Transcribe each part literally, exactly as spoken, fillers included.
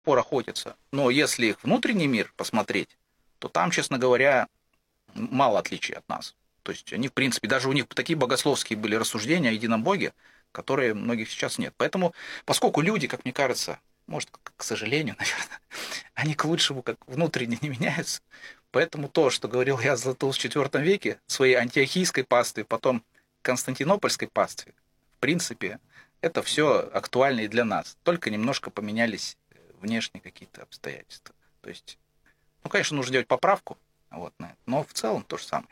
пор охотятся. Но если их внутренний мир посмотреть, то там, честно говоря, мало отличий от нас. То есть они, в принципе, даже у них такие богословские были рассуждения о едином Боге, которые многих сейчас нет. Поэтому, поскольку люди, как мне кажется, может, к сожалению, наверное, они к лучшему как внутренне не меняются, поэтому то, что говорил я Златоуст в четвёртом веке, своей антиохийской пастве, потом константинопольской пастве, в принципе, это все актуально и для нас. Только немножко поменялись внешние какие-то обстоятельства. То есть, ну, конечно, нужно делать поправку, вот, но в целом то же самое.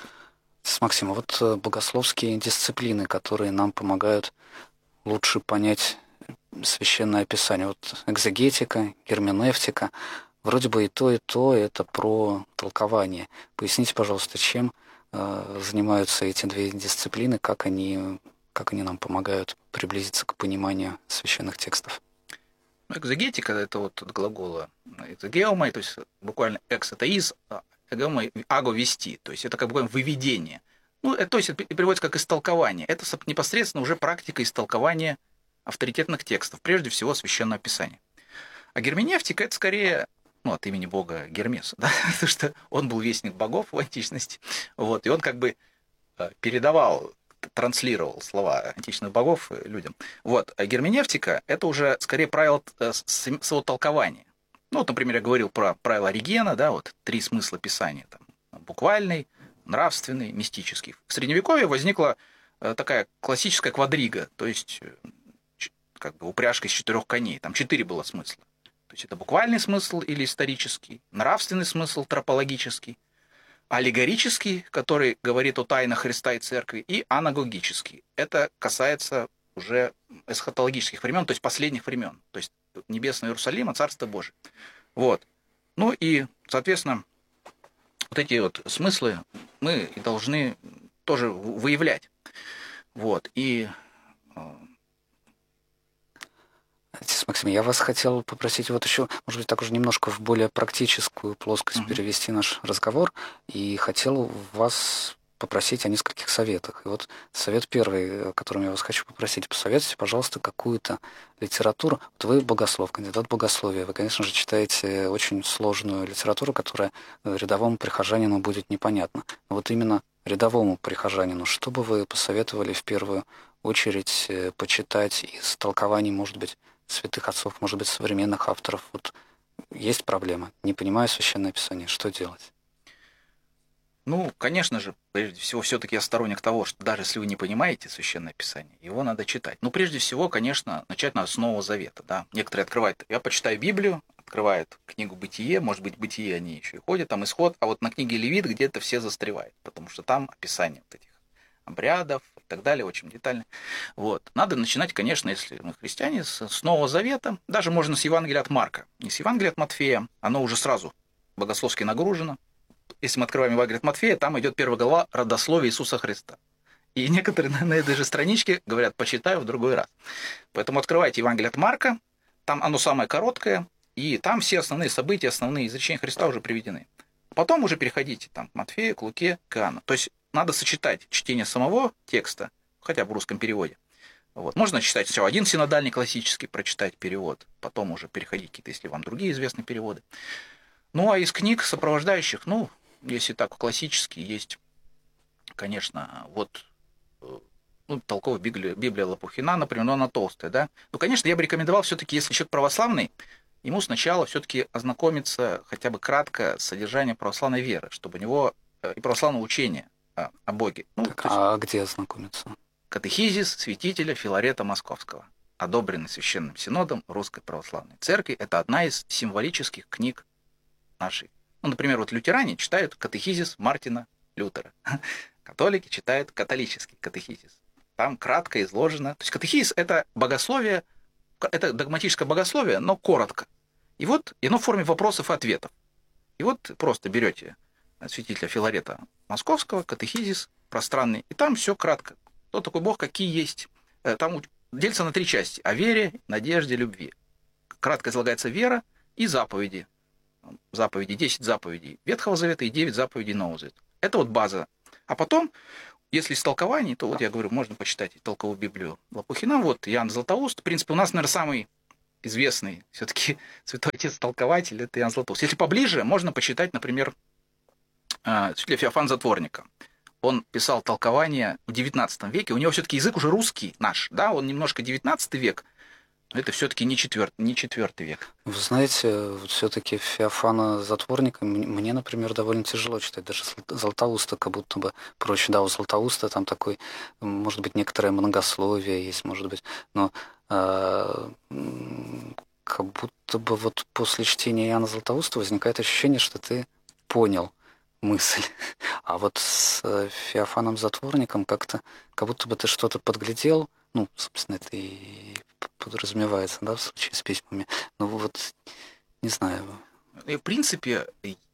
Максим, вот богословские дисциплины, которые нам помогают лучше понять священное писание. Вот экзегетика, герменевтика. Вроде бы и то, и то это про толкование. Поясните, пожалуйста, чем э, занимаются эти две дисциплины, как они, как они нам помогают приблизиться к пониманию священных текстов? Ну, экзегетика – это вот от глагола экзегеомai, то есть буквально экс – это из, эгеомai – аго – вести, то есть это как бы выведение. Ну, это, то есть это переводится как истолкование. Это непосредственно уже практика истолкования авторитетных текстов, прежде всего Священного Писания. А герменевтика – это скорее, ну, от имени бога Гермеса, да? Потому что он был вестник богов в античности, вот, и он как бы передавал, транслировал слова античных богов людям. Вот. А герменевтика – это уже скорее правило своего толкования. Ну, вот, например, я говорил про правило Оригена, да, вот три смысла Писания, там, буквальный, нравственный, мистический. В Средневековье возникла такая классическая квадрига, то есть как бы упряжка из четырех коней, там четыре было смысла. То есть это буквальный смысл или исторический, нравственный смысл тропологический, аллегорический, который говорит о тайнах Христа и Церкви, и анагогический. Это касается уже эсхатологических времен, то есть последних времен, то есть Небесного Иерусалима, Царства Божие. Вот. Ну и, соответственно, вот эти вот смыслы мы должны тоже выявлять. Вот. И Максим, я вас хотел попросить вот еще, может быть, так уже немножко в более практическую плоскость uh-huh. перевести наш разговор, и хотел вас попросить о нескольких советах. И вот совет первый, о котором я вас хочу попросить, посоветуйте, пожалуйста, какую-то литературу. Вот вы богослов, кандидат богословия, вы, конечно же, читаете очень сложную литературу, которая рядовому прихожанину будет непонятна. Но вот именно рядовому прихожанину, что бы вы посоветовали в первую очередь почитать из толкований, может быть, святых отцов, может быть, современных авторов? Вот есть проблема, не понимаю Священное Писание, что делать? Ну, конечно же, прежде всего, все-таки я сторонник того, что даже если вы не понимаете Священное Писание, его надо читать. Ну, прежде всего, конечно, начать надо с Нового Завета. Да? Некоторые открывают, я почитаю Библию, открывают книгу Бытие, может быть, Бытие они еще и ходят, там Исход, а вот на книге Левит где-то все застревают, потому что там описание вот этих обрядов и так далее, очень детально. Вот. Надо начинать, конечно, если мы христиане, с, с Нового Завета, даже можно с Евангелия от Марка, не с Евангелия от Матфея, оно уже сразу богословски нагружено. Если мы открываем Евангелие от Матфея, там идет первая глава родословия Иисуса Христа. И некоторые на этой же страничке говорят, почитаю в другой раз. Поэтому открывайте Евангелие от Марка, там оно самое короткое, и там все основные события, основные изречения Христа уже приведены. Потом уже переходите там, к Матфею, к Луке, к Иоанну. То есть надо сочетать чтение самого текста, хотя бы в русском переводе. Вот. Можно читать сначала один синодальный классический, прочитать перевод, потом уже переходить какие-то, если вам другие известные переводы. Ну, а из книг сопровождающих, ну, если так классические, есть, конечно, вот ну, толковая Библия, Библия Лопухина, например, но она толстая, да. Ну, конечно, я бы рекомендовал все-таки, если человек православный, ему сначала все-таки ознакомиться хотя бы кратко с содержанием православной веры, чтобы у него и православного учения о Боге. Ну, так, а где ознакомиться? Катехизис святителя Филарета Московского, одобренный Священным Синодом Русской Православной Церкви. Это одна из символических книг нашей. Ну, например, вот лютеране читают катехизис Мартина Лютера. Католики читают католический катехизис. Там кратко изложено. То есть катехизис – это богословие, это догматическое богословие, но коротко. И вот оно в форме вопросов и ответов. И вот просто берете святителя Филарета Московского, катехизис пространный, и там все кратко. Кто такой Бог, какие есть. Там делится на три части. О вере, надежде, любви. Кратко излагается вера и заповеди. Заповеди, десять заповедей Ветхого Завета и девять заповедей Нового Завета. Это вот база. А потом, если из толкований, то вот я говорю, можно почитать толковую Библию Лопухина. Вот Иоанн Златоуст. В принципе, у нас, наверное, самый известный все-таки святой отец-толкователь, это Иоанн Златоуст. Если поближе, можно почитать, например, святителя Феофана Затворника. Он писал толкование в девятнадцатом веке. У него все-таки язык уже русский наш, да, он немножко девятнадцатый век, но это все-таки не четвертый, не четвертый век. Вы знаете, вот все-таки Феофана Затворника мне, например, довольно тяжело читать. Даже Златоуста как будто бы проще. Да, у Златоуста там такой, может быть, некоторое многословие есть, может быть, но э, как будто бы вот после чтения Иоанна Златоуста возникает ощущение, что ты понял мысль. А вот с Феофаном Затворником как-то, как будто бы ты что-то подглядел, ну, собственно, это и подразумевается, да, в случае с письмами. Ну, вот, не знаю. И, в принципе,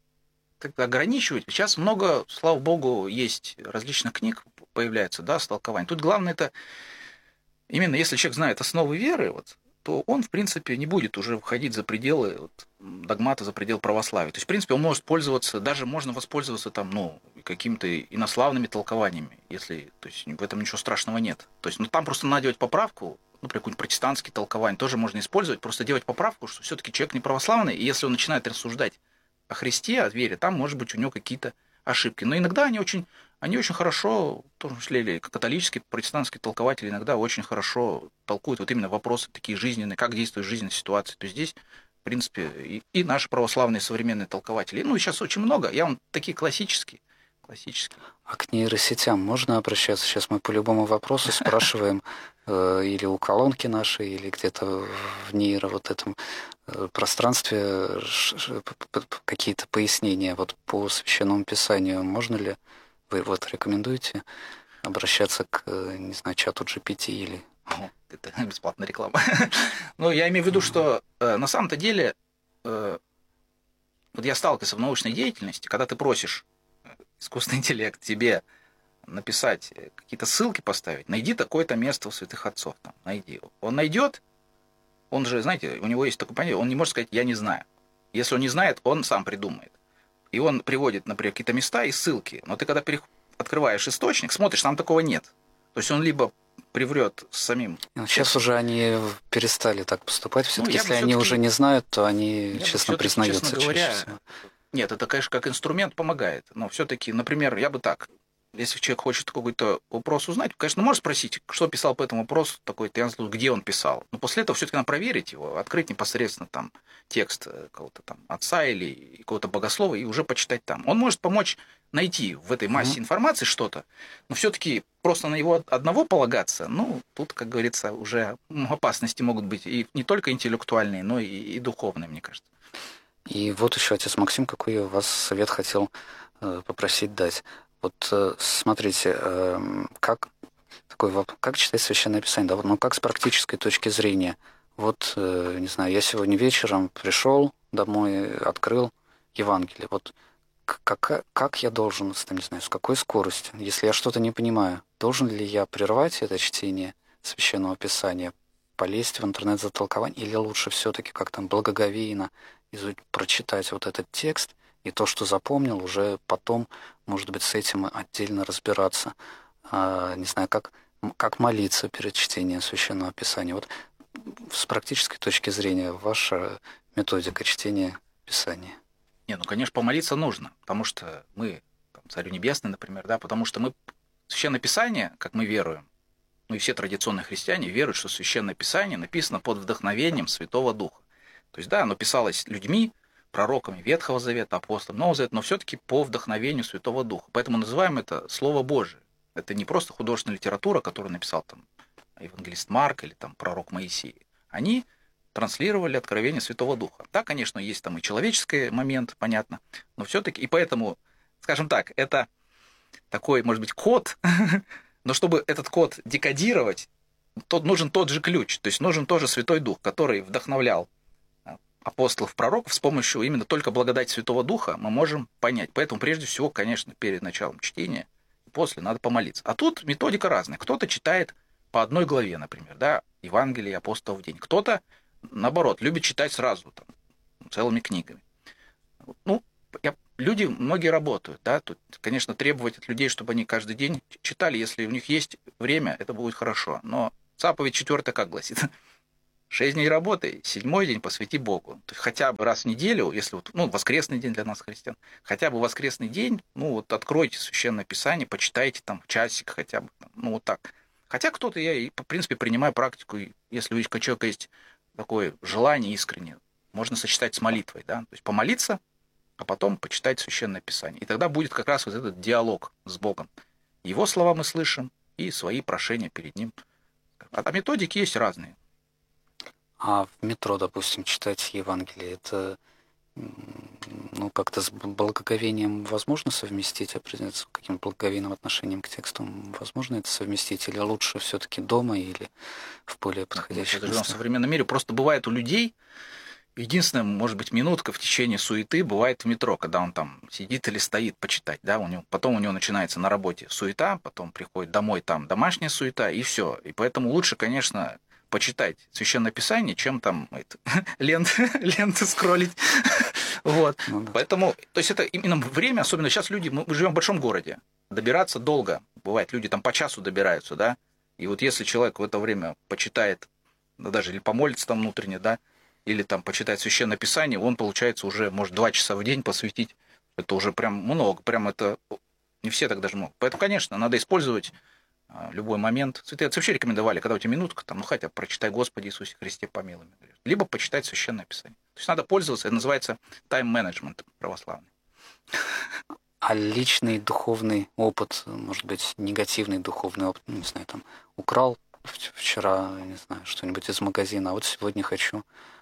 как ограничивать. Сейчас много, слава богу, есть различных книг появляется, да, с толкованием. Тут главное это, именно если человек знает основы веры, вот, то он, в принципе, не будет уже выходить за пределы вот, догмата, за пределы православия. То есть, в принципе, он может пользоваться, даже можно воспользоваться там, ну, какими-то инославными толкованиями, если, то есть, в этом ничего страшного нет. То есть, ну, там просто надо делать поправку, например, какой-нибудь протестантский толкование тоже можно использовать, просто делать поправку, что все-таки человек не православный, и если он начинает рассуждать о Христе, о вере, там, может быть, у него какие-то ошибки. Но иногда они очень, они очень хорошо, в том числе католические, протестантские толкователи иногда очень хорошо толкуют вот именно вопросы такие жизненные, как действует жизненная ситуация. То есть здесь, в принципе, и, и наши православные современные толкователи, ну, сейчас очень много, я вам такие классические, классические. А к нейросетям можно обращаться? Сейчас мы по любому вопросу спрашиваем э, или у колонки нашей, или где-то в нейро вот этом э, пространстве какие-то пояснения вот по Священному Писанию. Можно ли вы вот рекомендуете обращаться к, не знаю, чату джи пи ти или... О, это бесплатная реклама. Ну, я имею в виду, что э, на самом-то деле э, вот я сталкивался в научной деятельности, когда ты просишь искусственный интеллект тебе написать, какие-то ссылки поставить, найди такое-то место у святых отцов, там, найди. Он найдет, он же, знаете, у него есть такое понятие, он не может сказать, я не знаю. Если он не знает, он сам придумает. И он приводит, например, какие-то места и ссылки. Но ты когда перех... открываешь источник, смотришь, там такого нет. То есть он либо приврет с самим... Сейчас уже они перестали так поступать. Все-таки, ну, если они все-таки... уже не знают, то они честно признаются. Честно говоря, нет, это, конечно, как инструмент помогает. Но все-таки, например, я бы так, если человек хочет какой-то вопрос узнать, конечно, может спросить, что писал по этому вопросу такой-то Иоанн Златоуст, где он писал. Но после этого все-таки надо проверить его, открыть непосредственно там текст какого-то там отца или какого-то богослова и уже почитать там. Он может помочь найти в этой массе информации что-то, но все-таки просто на его одного полагаться, ну, тут, как говорится, уже опасности могут быть и не только интеллектуальные, но и, и духовные, мне кажется. И вот еще, отец Максим, какой я у вас совет хотел э, попросить дать. Вот э, смотрите, э, как, такой вопрос, как читать Священное Писание, да, вот, ну как с практической точки зрения. Вот, э, не знаю, я сегодня вечером пришел домой, открыл Евангелие. Вот как, как я должен, там, не знаю, с какой скоростью, если я что-то не понимаю, должен ли я прервать это чтение Священного Писания, полезть в интернет за толкование, или лучше все-таки как там благоговейно изучить, прочитать вот этот текст, и то, что запомнил, уже потом, может быть, с этим отдельно разбираться. А, не знаю, как, как молиться перед чтением Священного Писания. Вот с практической точки зрения ваша методика чтения Писания. Не, ну, конечно, помолиться нужно, потому что мы, там, Царю Небесный, например, да, потому что мы Священное Писание, как мы веруем, ну и все традиционные христиане веруют, что Священное Писание написано под вдохновением Святого Духа. То есть, да, оно писалось людьми, пророками Ветхого Завета, апостолами Нового Завета, но все-таки по вдохновению Святого Духа. Поэтому называем это Слово Божие. Это не просто художественная литература, которую написал там евангелист Марк или там пророк Моисей. Они транслировали откровение Святого Духа. Да, конечно, есть там и человеческий момент, понятно, но все-таки, и поэтому, скажем так, это такой, может быть, код, но чтобы этот код декодировать, тот, нужен тот же ключ, то есть нужен тоже Святой Дух, который вдохновлял апостолов, пророков, с помощью именно только благодати Святого Духа мы можем понять. Поэтому, прежде всего, конечно, перед началом чтения, после надо помолиться. А тут методика разная. Кто-то читает по одной главе, например, да, Евангелие апостолов в день. Кто-то, наоборот, любит читать сразу, там, целыми книгами. Ну, я, люди, многие работают, да, тут, конечно, требовать от людей, чтобы они каждый день читали, если у них есть время, это будет хорошо. Но заповедь четвертая как гласит? Шесть дней работай, седьмой день посвяти Богу. То есть хотя бы раз в неделю, если вот, ну, воскресный день для нас, христиан, хотя бы воскресный день, ну, вот откройте Священное Писание, почитайте там часик хотя бы, ну, вот так. Хотя кто-то, я, и, в принципе, принимаю практику, если у человека есть такое желание искреннее, можно сочетать с молитвой, да, то есть помолиться, а потом почитать Священное Писание. И тогда будет как раз вот этот диалог с Богом. Его слова мы слышим, и свои прошения перед Ним. А методики есть разные. А в метро, допустим, читать Евангелие, это ну, как-то с благоговением возможно совместить, определенно, с каким-то благоговейным отношением к тексту возможно это совместить, или лучше все-таки дома, или в более подходящих Мы местах? в современном мире просто бывает у людей, единственное, может быть, минутка в течение суеты бывает в метро, когда он там сидит или стоит почитать, да, у него, потом у него начинается на работе суета, потом приходит домой, там домашняя суета, и все. И поэтому лучше, конечно, почитать Священное Писание, чем там это, лент, ленты скроллить. Вот. Ну, да. Поэтому, то есть это именно время, особенно сейчас люди, мы живем в большом городе, добираться долго, бывает, люди там по часу добираются, да, и вот если человек в это время почитает, ну, даже или помолится там внутренне, да, или там почитать Священное Писание, он, получается, уже может два часа в день посвятить. Это уже прям много, прям это не все так даже могут. Поэтому, конечно, надо использовать любой момент. Святые отцы вообще рекомендовали, когда у тебя минутка, там, ну хотя бы прочитай «Господи Иисусе Христе, помилуй меня». Либо почитать Священное Писание. То есть надо пользоваться, это называется тайм-менеджмент православный. А личный духовный опыт, может быть, негативный духовный опыт, ну, не знаю, там, украл вчера, не знаю, что-нибудь из магазина, а вот сегодня хочу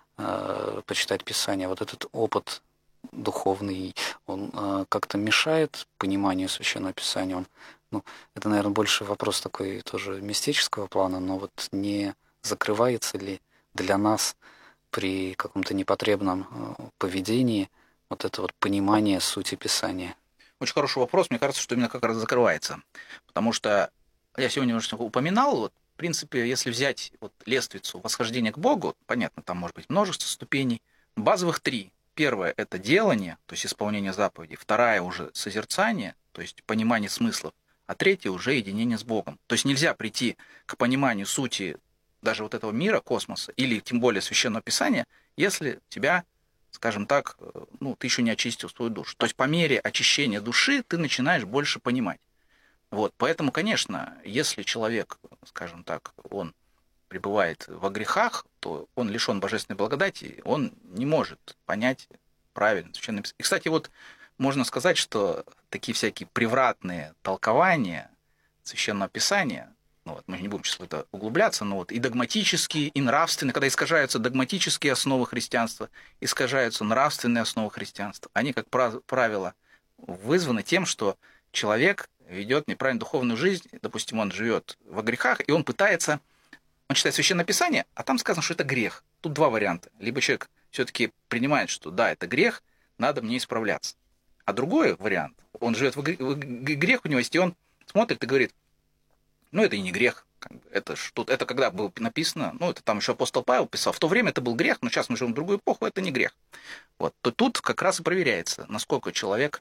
э, почитать Писание. Вот этот опыт духовный, он э, как-то мешает пониманию Священного Писания. Он, ну, это, наверное, больше вопрос такой тоже мистического плана, но вот не закрывается ли для нас при каком-то непотребном э, поведении вот это вот понимание сути Писания? Очень хороший вопрос. Мне кажется, что именно как раз закрывается. Потому что я сегодня немножко упоминал, вот, в принципе, если взять вот лестницу восхождения к Богу, понятно, там может быть множество ступеней, базовых три. Первое – это делание, то есть исполнение заповедей. Вторая уже созерцание, то есть понимание смыслов. А третье уже единение с Богом. То есть нельзя прийти к пониманию сути даже вот этого мира, космоса, или тем более Священного Писания, если тебя, скажем так, ну, ты еще не очистил свою душу. То есть по мере очищения души ты начинаешь больше понимать. Вот. Поэтому, конечно, если человек, скажем так, он пребывает во грехах, то он лишен божественной благодати, он не может понять правильно Священное Писание. И, кстати, вот можно сказать, что такие всякие превратные толкования Священного Писания, ну вот мы не будем сейчас в это углубляться, но вот и догматические, и нравственные, когда искажаются догматические основы христианства, искажаются нравственные основы христианства, они, как правило, вызваны тем, что человек ведет неправильно духовную жизнь, допустим, он живет во грехах, и он пытается, он читает Священное Писание, а там сказано, что это грех. Тут два варианта. Либо человек все-таки принимает, что да, это грех, надо мне исправляться. А другой вариант, он живет в грех у него есть, и он смотрит и говорит, ну, это и не грех. Это, что, это когда было написано, ну, это там еще апостол Павел писал, в то время это был грех, но сейчас мы живем в другую эпоху, это не грех. Вот. То тут как раз и проверяется, насколько человек,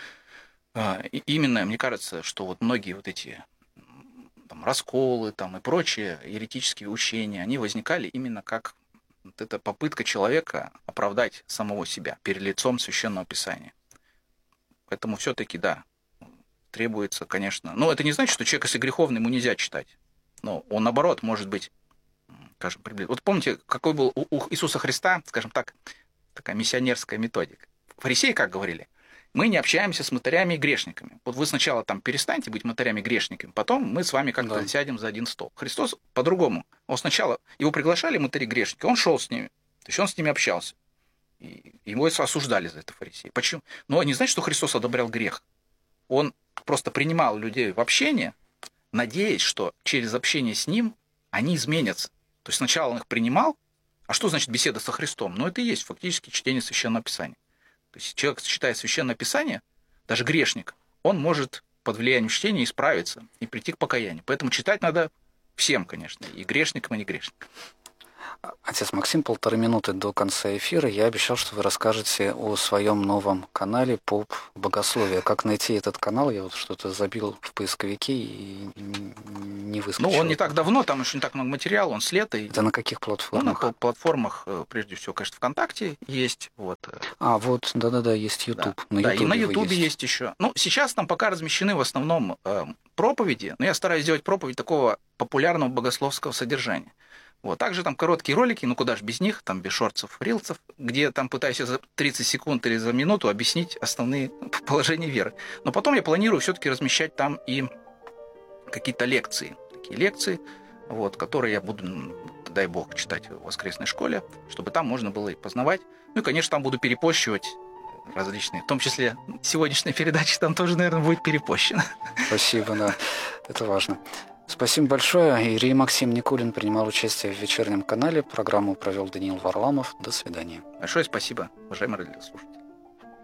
именно, мне кажется, что вот многие вот эти там, расколы там, и прочие еретические учения, они возникали именно как вот эта попытка человека оправдать самого себя перед лицом Священного Писания. Поэтому все-таки, да, требуется, конечно... Ну, это не значит, что человек, если греховный, ему нельзя читать. Но он, наоборот, может быть, скажем, приближен. Вот помните, какой был у Иисуса Христа, скажем так, такая миссионерская методика? Фарисеи как говорили? Мы не общаемся с мытарями и грешниками. Вот вы сначала там перестаньте быть мытарями и грешниками, потом мы с вами как-то да. сядем за один стол. Христос по-другому. Он сначала, его приглашали мытари и грешники, он шел с ними. То есть он с ними общался. И его осуждали за это фарисеи. Почему? Но не значит, что Христос одобрял грех. Он просто принимал людей в общение, надеясь, что через общение с ним они изменятся. То есть сначала он их принимал, а что значит беседа со Христом? Ну, это и есть фактически чтение Священного Писания. То есть человек, читая Священное Писание, даже грешник, он может под влиянием чтения исправиться и прийти к покаянию. Поэтому читать надо всем, конечно, и грешникам, и не грешникам. Отец Максим, полторы минуты до конца эфира я обещал, что вы расскажете о своем новом канале «Поп Богословие». Как найти этот канал? Я вот что-то забил в поисковике и не выскочил. Ну, он не так давно, там еще не так много материала, он с лета. Это на каких платформах? Ну, на платформах, прежде всего, конечно, ВКонтакте есть. Вот. А, вот, да-да-да, есть YouTube. Да, на да, и на YouTube YouTube есть. есть еще. Ну, сейчас там пока размещены в основном э, проповеди, но я стараюсь сделать проповедь такого популярного богословского содержания. Вот. Также там короткие ролики, ну куда же без них, там без шортцев, рилсов, где там пытаюсь за тридцать секунд или за минуту объяснить основные положения веры. Но потом я планирую все-таки размещать там и какие-то лекции, такие лекции, вот, которые я буду, дай бог, читать в воскресной школе, чтобы там можно было и познавать. Ну и, конечно, там буду перепощивать различные, в том числе сегодняшняя передача там тоже, наверное, будет перепощена. Спасибо, да, это важно. Спасибо большое. Иерей Максим Никулин принимал участие в вечернем канале. Программу провел Даниил Варламов. До свидания. Большое спасибо, уважаемые радиослушатели.